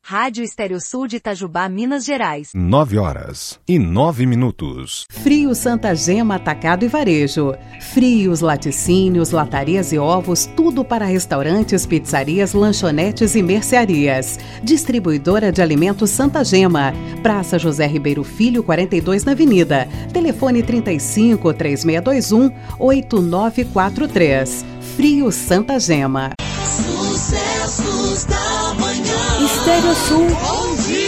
Rádio Estéreo Sul de Itajubá, Minas Gerais. 9h09. Frios Santa Gema Atacado e Varejo. Frios, laticínios, latarias e ovos, tudo para restaurantes, pizzarias, lanchonetes e mercearias. Distribuidora de alimentos Santa Gema. Praça José Ribeiro Filho, 42 na Avenida. Telefone 35 3621 8943. Frios Santa Gema. Sucessos da manhã. Estéreo Sul. Bom dia.